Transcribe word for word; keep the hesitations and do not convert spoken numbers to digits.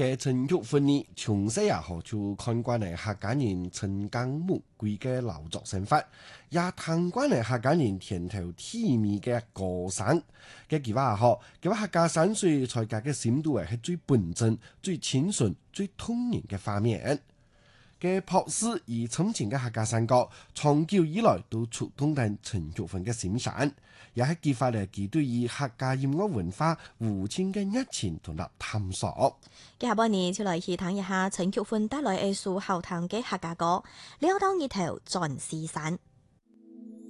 嘅陳玉芬呢，從細也好就看慣嚟客家人陳江木貴嘅勞作生活，也聽慣嚟客家人田頭體面嘅歌聲嘅佢話好，佢話客家山水才格嘅深度係最本真、最清純、最通人嘅畫面。嘅博士以從前嘅客家山歌，長久以來都觸動緊陳玉芬嘅心弦，也係激發嚟佢對於客家音樂文化無盡嘅熱情同埋探索。 接下半年就來去聽一下陳玉芬帶來嘅首好聽嘅客家歌，了當日頭轉西山。